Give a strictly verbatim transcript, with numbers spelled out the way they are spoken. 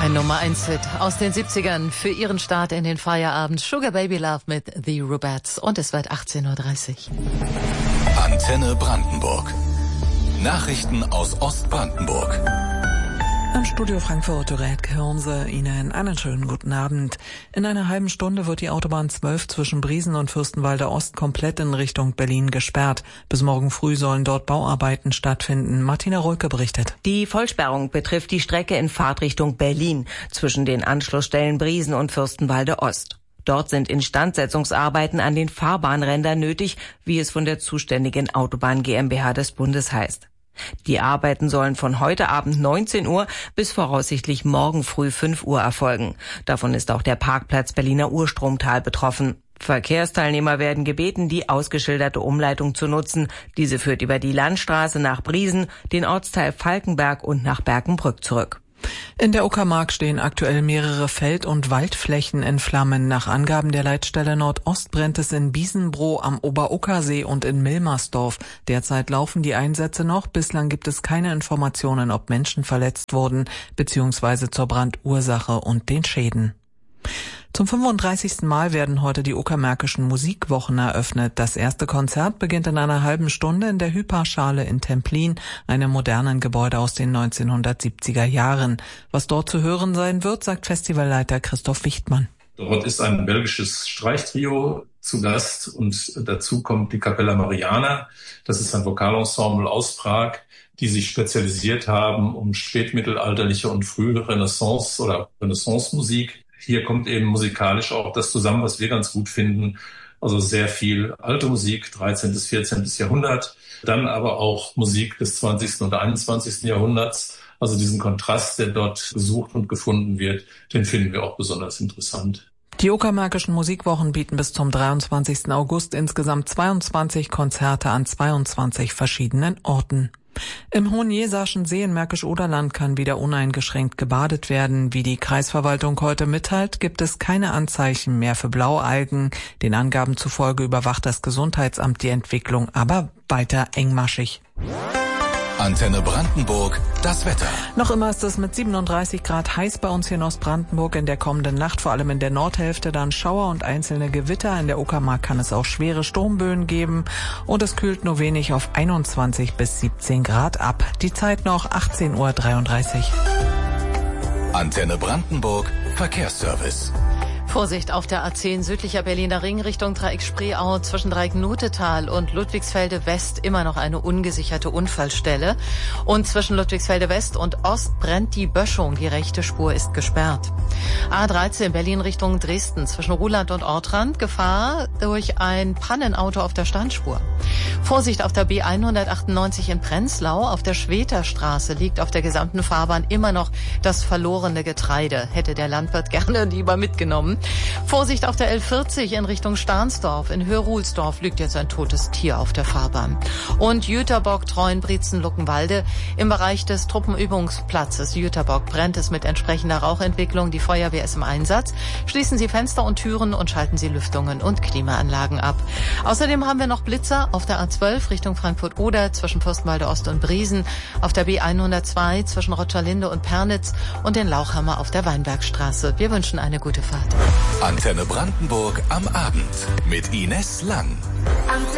Ein Nummer eins Hit aus den siebzigern für ihren Start in den Feierabend. Sugar Baby Love mit The Rubettes. Und es wird achtzehn Uhr dreißig. Antenne Brandenburg. Nachrichten aus Ostbrandenburg. Im Studio Frankfurt, Rädke Hirnse, Ihnen einen schönen guten Abend. In einer halben Stunde wird die Autobahn zwölf zwischen Briesen und Fürstenwalde Ost komplett in Richtung Berlin gesperrt. Bis morgen früh sollen dort Bauarbeiten stattfinden. Martina Rulke berichtet. Die Vollsperrung betrifft die Strecke in Fahrtrichtung Berlin zwischen den Anschlussstellen Briesen und Fürstenwalde Ost. Dort sind Instandsetzungsarbeiten an den Fahrbahnrändern nötig, wie es von der zuständigen Autobahn GmbH des Bundes heißt. Die Arbeiten sollen von heute Abend neunzehn Uhr bis voraussichtlich morgen früh fünf Uhr erfolgen. Davon ist auch der Parkplatz Berliner Urstromtal betroffen. Verkehrsteilnehmer werden gebeten, die ausgeschilderte Umleitung zu nutzen. Diese führt über die Landstraße nach Briesen, den Ortsteil Falkenberg und nach Berkenbrück zurück. In der Uckermark stehen aktuell mehrere Feld- und Waldflächen in Flammen. Nach Angaben der Leitstelle Nordost brennt es in Biesenbroh am Oberuckersee und in Milmersdorf. Derzeit laufen die Einsätze noch. Bislang gibt es keine Informationen, ob Menschen verletzt wurden, beziehungsweise zur Brandursache und den Schäden. Zum fünfunddreißigsten Mal werden heute die Uckermärkischen Musikwochen eröffnet. Das erste Konzert beginnt in einer halben Stunde in der Hyperschale in Templin, einem modernen Gebäude aus den neunzehnhundertsiebziger Jahren. Was dort zu hören sein wird, sagt Festivalleiter Christoph Wichtmann. Dort ist ein belgisches Streichtrio zu Gast und dazu kommt die Capella Mariana. Das ist ein Vokalensemble aus Prag, die sich spezialisiert haben um spätmittelalterliche und frühe Renaissance- oder Renaissance-Musik. Hier kommt eben musikalisch auch das zusammen, was wir ganz gut finden. Also sehr viel alte Musik, dreizehnten bis vierzehnten Jahrhundert, dann aber auch Musik des zwanzigsten oder einundzwanzigsten Jahrhunderts. Also diesen Kontrast, der dort gesucht und gefunden wird, den finden wir auch besonders interessant. Die Uckermärkischen Musikwochen bieten bis zum dreiundzwanzigsten August insgesamt zweiundzwanzig Konzerte an zweiundzwanzig verschiedenen Orten. Im Hohenjesarschen See in Märkisch-Oderland kann wieder uneingeschränkt gebadet werden. Wie die Kreisverwaltung heute mitteilt, gibt es keine Anzeichen mehr für Blaualgen. Den Angaben zufolge überwacht das Gesundheitsamt die Entwicklung aber weiter engmaschig. Antenne Brandenburg, das Wetter. Noch immer ist es mit siebenunddreißig Grad heiß bei uns hier in Ostbrandenburg. In der kommenden Nacht, vor allem in der Nordhälfte, dann Schauer und einzelne Gewitter. In der Uckermark kann es auch schwere Sturmböen geben. Und es kühlt nur wenig auf einundzwanzig bis siebzehn Grad ab. Die Zeit noch achtzehn Uhr dreiunddreißig. Antenne Brandenburg, Verkehrsservice. Vorsicht auf der A zehn südlicher Berliner Ring Richtung Dreieck Spreeau zwischen Dreieck-Nutetal und Ludwigsfelde West immer noch eine ungesicherte Unfallstelle. Und zwischen Ludwigsfelde West und Ost brennt die Böschung. Die rechte Spur ist gesperrt. A dreizehn Berlin Richtung Dresden zwischen Ruhland und Ortrand. Gefahr durch ein Pannenauto auf der Standspur. Vorsicht auf der B hundertachtundneunzig in Prenzlau. Auf der Schweterstraße liegt auf der gesamten Fahrbahn immer noch das verlorene Getreide. Hätte der Landwirt gerne lieber mitgenommen. Vorsicht auf der L vierzig in Richtung Stahnsdorf. In Hörruhlsdorf liegt jetzt ein totes Tier auf der Fahrbahn. Und Jüterbock, Treuenbrietzen, Luckenwalde. Im Bereich des Truppenübungsplatzes Jüterbock brennt es mit entsprechender Rauchentwicklung. Die Feuerwehr ist im Einsatz. Schließen Sie Fenster und Türen und schalten Sie Lüftungen und Klimaanlagen ab. Außerdem haben wir noch Blitzer auf der A zwölf Richtung Frankfurt-Oder zwischen Fürstenwalde Ost und Briesen. Auf der B hundertzwei zwischen Rotschalinde und Pernitz und den Lauchhammer auf der Weinbergstraße. Wir wünschen eine gute Fahrt. Antenne Brandenburg am Abend mit Ines Lang.